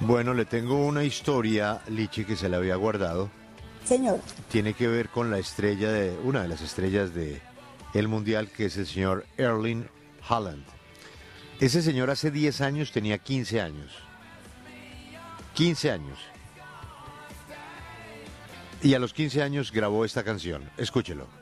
Bueno, le tengo una historia, Lichi, que se la había guardado. Señor. Tiene que ver con la estrella de, una de las estrellas de el Mundial, que es el señor Erling Haaland. Ese señor hace 10 años tenía 15 años. 15 años. Y a los 15 años grabó esta canción. Escúchelo.